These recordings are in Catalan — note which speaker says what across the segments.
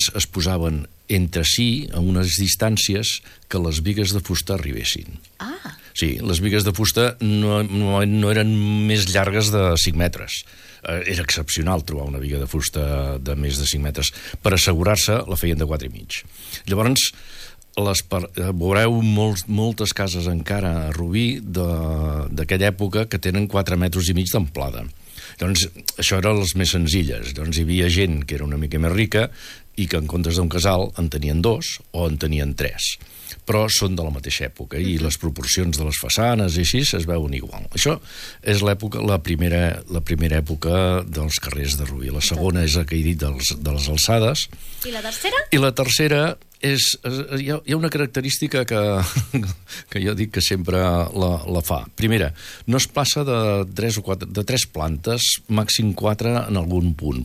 Speaker 1: es posaven entre si a unes distàncies que les bigues de fusta arribessin.
Speaker 2: Ah.
Speaker 1: Sí, les bigues de fusta no eren més llargues de 5 metres. Era excepcional trobar una biga de fusta de més de 5 metres. Per assegurar-se, la feien de 4,5. Llavors, veureu moltes cases encara a Rubí d'aquella època que tenen 4,5 metres d'amplada. Doncs això eren les més senzilles. Doncs hi havia gent que era una mica més rica i que en comptes d'un casal en tenien 2 o en tenien 3. Però són de la mateixa època i les proporcions de les façanes i així es veuen igual. Això és la primera època dels carrers de Rubí. La segona és el que he dit de les alçades.
Speaker 2: I la tercera?
Speaker 1: I la tercera hi ha una característica que jo dic que sempre la fa. Primera, no es passa de 3 plantes, màxim 4 en algun punt,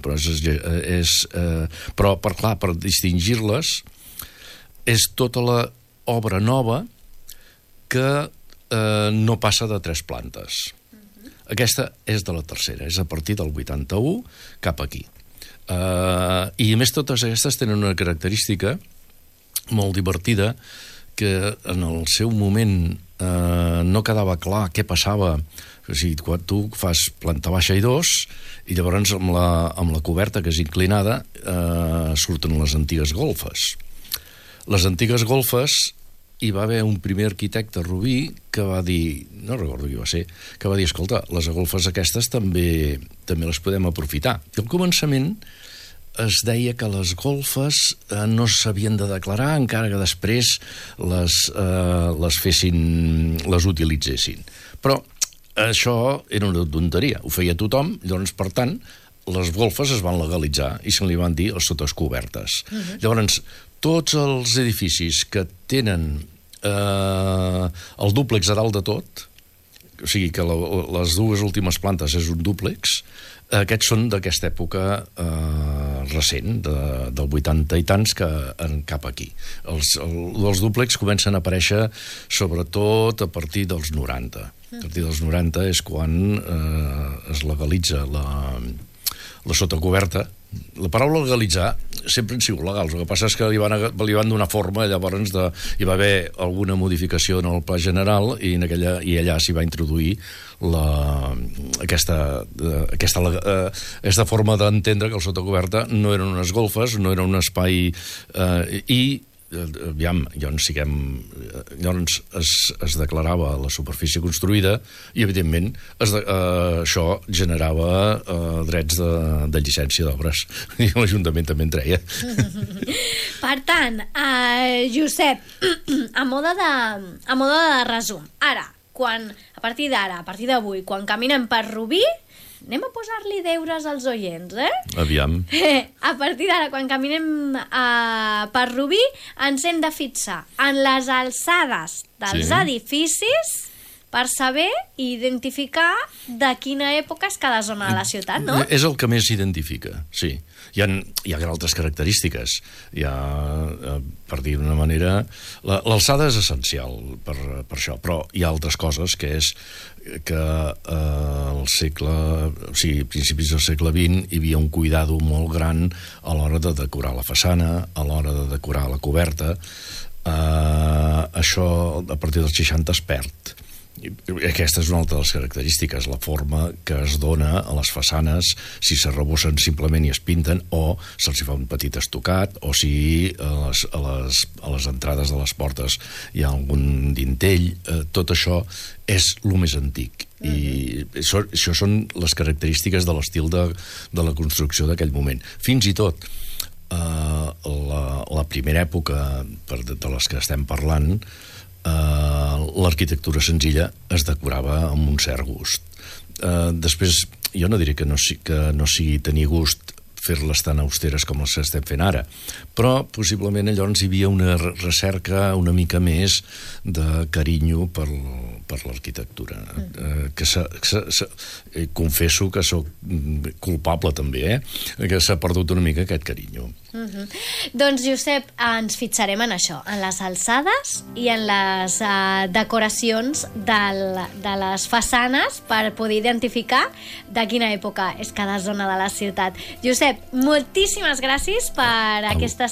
Speaker 1: però per distingir-les és tota l'obra nova que no passa de 3 plantes. Aquesta és de la tercera, és a partir del 81 cap aquí. I a més totes aquestes tenen una característica molt divertida, que en el seu moment no quedava clar què passava. O sigui, quan tu fas planta baixa i 2, i llavors amb la coberta, que és inclinada, surten les antigues golfes. Les antigues golfes, hi va haver un primer arquitecte a Rubí que va dir, no recordo qui va ser, que va dir, escolta, les golfes aquestes també les podem aprofitar. I al començament es deia que les golfes no s'havien de declarar encara que després les utilitzessin. Però això era una tonteria, ho feia tothom, llavors, per tant, les golfes es van legalitzar i se li van dir els sotescobertes. Llavors, tots els edificis que tenen el dúplex a dalt de tot, o sigui que les 2 últimes plantes és un dúplex, aquests són d'aquesta època recent, del 80 i tants cap aquí. Els dúplex comencen a aparèixer sobretot a partir dels 90. A partir dels 90 és quan es legalitza la sotacoberta. La paraula legalitzar sempre han sigut legals, el que passa és que li van donar forma, llavors hi va haver alguna modificació en el pla general i allà s'hi va introduir aquesta forma d'entendre que el sotacoberta no eren unes golfes, no era un espai llavors es declarava la superfície construïda i evidentment això generava drets de llicència d'obres i l'Ajuntament també en treia.
Speaker 2: Per tant, Josep, a mode de resum, ara, a partir d'avui, quan caminem per Rubí, anem a posar-li deures als oients,
Speaker 1: Aviam.
Speaker 2: A partir d'ara, quan caminem per Rubí, ens hem de fixar en les alçades dels edificis per saber i identificar de quina època és cada zona de la ciutat, no?
Speaker 1: És el que més s'identifica, sí. Hi ha altres característiques. Per dir d'una manera, l'alçada és essencial per això, però hi ha altres coses, que és que al principis del segle XX hi havia un cuidado molt gran a l'hora de decorar la façana, a l'hora de decorar la coberta. Això a partir dels 60 es perd. Aquesta és una altra de les característiques, la forma que es dona a les façanes, si s'arrebossen simplement i es pinten, o se'ls fa un petit estucat, o si a les entrades de les portes hi ha algun dintell. Tot això és el més antic. I això són les característiques de l'estil de la construcció d'aquell moment. Fins i tot la primera època de les que estem parlant, l'arquitectura senzilla es decorava amb un cert gust. Després, jo no diré que no sigui tenir gust fer-les tan austeres com les que estem fent ara, però possiblement llavors hi havia una recerca una mica més de carinyo per l'arquitectura. Confesso que sóc culpable també, que s'ha perdut una mica aquest carinyo.
Speaker 2: Doncs, Josep, ens fixarem en això, en les alçades i en les decoracions de les façanes per poder identificar de quina època és cada zona de la ciutat. Josep, moltíssimes gràcies per aquesta